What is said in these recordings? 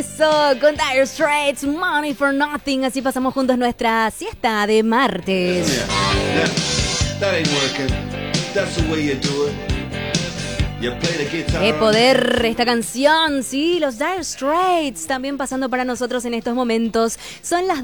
Eso, con Dire Straits, Money for Nothing. Así pasamos juntos nuestra siesta de martes. Yeah, that ain't working. That's the way you do it. You play the guitar. ¡Qué poder esta canción! Sí, los Dire Straits también pasando para nosotros en estos momentos. Son las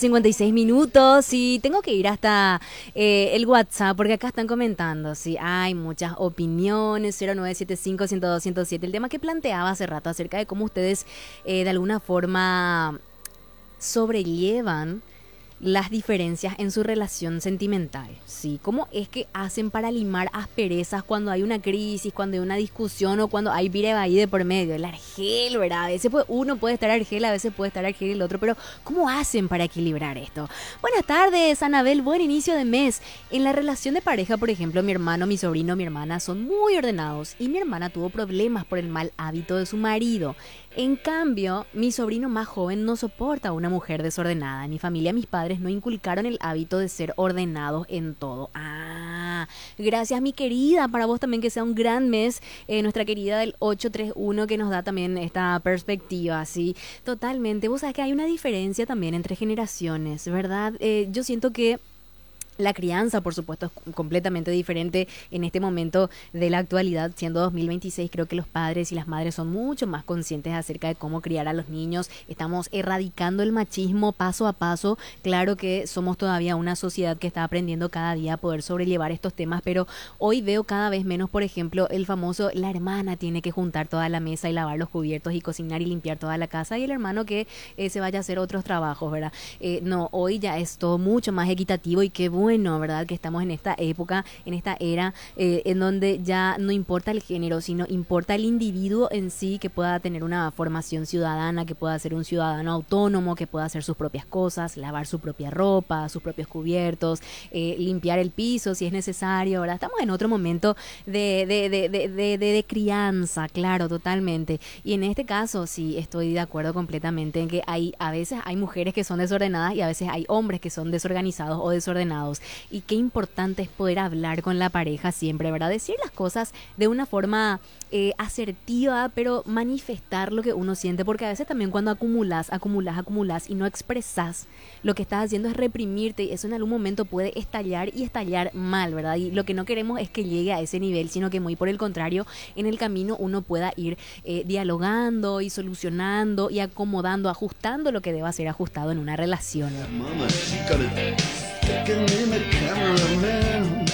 2:56 y tengo que ir hasta el WhatsApp porque acá están comentando. Sí, hay muchas opiniones. 0975-102-107. El tema que planteaba hace rato acerca de cómo ustedes de alguna forma sobrellevan las diferencias en su relación sentimental, ¿sí? ¿Cómo es que hacen para limar asperezas cuando hay una crisis, cuando hay una discusión o cuando hay ahí de por medio? El argel, ¿verdad? A veces uno puede estar argel, a veces puede estar argel el otro, pero ¿cómo hacen para equilibrar esto? Buenas tardes, Anabel, buen inicio de mes. En la relación de pareja, por ejemplo, mi hermano, mi sobrino, mi hermana son muy ordenados y mi hermana tuvo problemas por el mal hábito de su marido. En cambio, mi sobrino más joven no soporta a una mujer desordenada. En mi familia, mis padres no inculcaron el hábito de ser ordenados en todo. Ah, gracias mi querida. Para vos también que sea un gran mes. Nuestra querida del 831 que nos da también esta perspectiva, ¿sí? Totalmente. Vos sabés que hay una diferencia también entre generaciones, ¿verdad? Yo siento que la crianza, por supuesto, es completamente diferente en este momento de la actualidad. Siendo 2026, creo que los padres y las madres son mucho más conscientes acerca de cómo criar a los niños. Estamos erradicando el machismo paso a paso. Claro que somos todavía una sociedad que está aprendiendo cada día a poder sobrellevar estos temas, pero hoy veo cada vez menos, por ejemplo, el famoso, la hermana tiene que juntar toda la mesa y lavar los cubiertos y cocinar y limpiar toda la casa, y el hermano que se vaya a hacer otros trabajos, ¿verdad? No, hoy ya es todo mucho más equitativo y qué bueno, ¿verdad? Que estamos en esta época, en esta era en donde ya no importa el género, sino importa el individuo en sí, que pueda tener una formación ciudadana, que pueda ser un ciudadano autónomo, que pueda hacer sus propias cosas, lavar su propia ropa, sus propios cubiertos, limpiar el piso si es necesario, ¿verdad? Estamos en otro momento de crianza, claro, totalmente. Y en este caso sí estoy de acuerdo completamente en que a veces hay mujeres que son desordenadas y a veces hay hombres que son desorganizados o desordenados. Y qué importante es poder hablar con la pareja siempre, ¿verdad? Decir las cosas de una forma asertiva, pero manifestar lo que uno siente, porque a veces también cuando acumulas y no expresas, lo que estás haciendo es reprimirte y eso en algún momento puede estallar y estallar mal, ¿verdad? Y lo que no queremos es que llegue a ese nivel, sino que muy por el contrario, en el camino uno pueda ir dialogando y solucionando y acomodando, ajustando lo que deba ser ajustado en una relación. Mama, she got it sticking in the cameraman.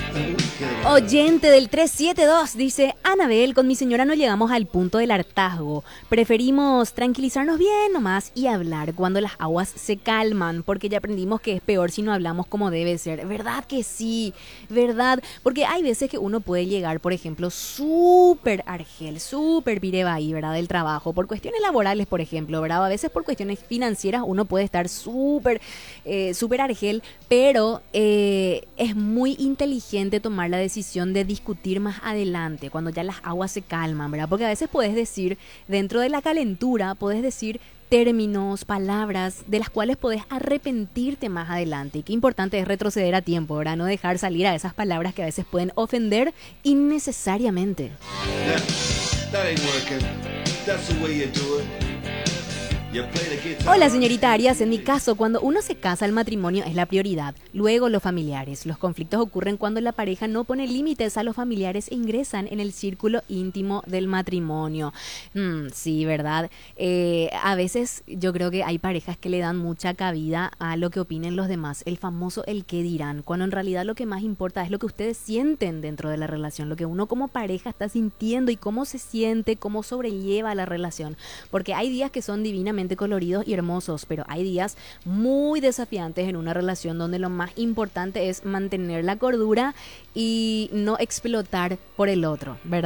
Oyente del 372 dice: Anabel, con mi señora no llegamos al punto del hartazgo. Preferimos tranquilizarnos bien nomás y hablar cuando las aguas se calman, porque ya aprendimos que es peor si no hablamos como debe ser. ¿Verdad que sí? ¿Verdad? Porque hay veces que uno puede llegar, por ejemplo, súper argel, súper pirebaí, ¿verdad? Del trabajo, por cuestiones laborales, por ejemplo, ¿verdad? O a veces por cuestiones financieras uno puede estar súper argel, pero es muy inteligente tomar la decisión de discutir más adelante, cuando ya las aguas se calman, ¿verdad? Porque a veces puedes decir, dentro de la calentura, puedes decir términos, palabras de las cuales podés arrepentirte más adelante. Y qué importante es retroceder a tiempo, ¿verdad? No dejar salir a esas palabras que a veces pueden ofender innecesariamente. Yeah, that ain't working. That's the way you do it. You play the guitar. Hola señorita Arias, en mi caso, cuando uno se casa, el matrimonio es la prioridad, luego los familiares. Los conflictos ocurren cuando la pareja no pone límites a los familiares e ingresan en el círculo íntimo del matrimonio. Sí, ¿verdad? A veces yo creo que hay parejas que le dan mucha cabida a lo que opinen los demás, el famoso el qué dirán, cuando en realidad lo que más importa es lo que ustedes sienten dentro de la relación, lo que uno como pareja está sintiendo y cómo se siente, cómo sobrelleva la relación, porque hay días que son divinamente coloridos y hermosos, pero hay días muy desafiantes en una relación donde lo más importante es mantener la cordura y no explotar por el otro, ¿verdad?